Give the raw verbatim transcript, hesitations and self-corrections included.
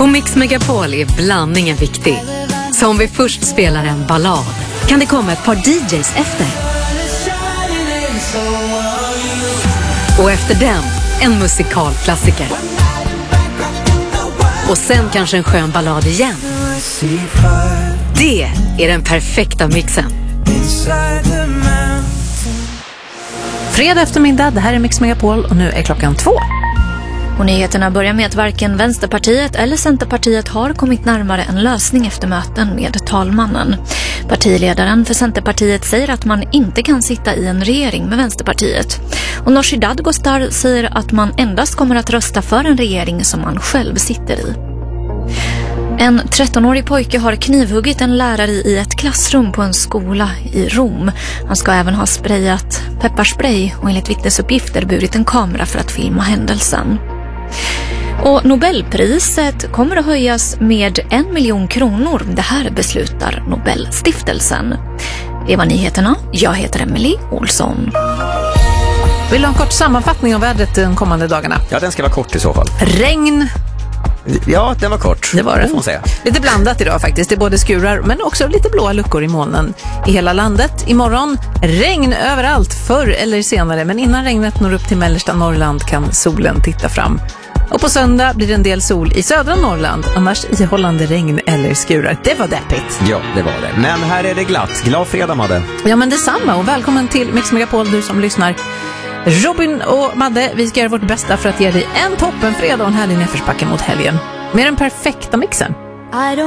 På Mix Megapol är blandningen viktig. Så om vi först spelar en ballad kan det komma ett par D Js efter. Och efter den, en musikalklassiker. Och sen kanske en skön ballad igen. Det är den perfekta mixen. Fredag eftermiddag, det här är Mix Megapol och nu är klockan två. Och nyheterna börjar med att varken Vänsterpartiet eller Centerpartiet har kommit närmare en lösning efter möten med talmannen. Partiledaren för Centerpartiet säger att man inte kan sitta i en regering med Vänsterpartiet. Och Nooshi Dadgostar säger att man endast kommer att rösta för en regering som man själv sitter i. En trettonårig pojke har knivhuggit en lärare i ett klassrum på en skola i Rom. Han ska även ha sprayat pepparspray och enligt vittnesuppgifter burit en kamera för att filma händelsen. Och Nobelpriset kommer att höjas med en miljon kronor. Det här beslutar Nobelstiftelsen. Det var nyheterna. Jag heter Emily Olsson. Vill du ha en kort sammanfattning av vädret de kommande dagarna? Ja, den ska vara kort i så fall. Regn. Ja, den var kort. Det var det. Får man säga. Lite blandat idag faktiskt. Det är både skurar men också lite blåa luckor i molnen i hela landet. Imorgon regn överallt förr eller senare. Men innan regnet når upp till mellersta Norrland kan solen titta fram. Och på söndag blir det en del sol i södra Norrland. Annars ihållande regn eller skurar. Det var deppigt. Ja, det var det. Men här är det glatt. Glad fredag, Madde. Ja, men detsamma. Och välkommen till Mix Megapol, du som lyssnar. Robin och Madde, vi ska göra vårt bästa för att ge dig en toppen fredag och en härlig nedförsbacke mot helgen. Med den perfekta mixen.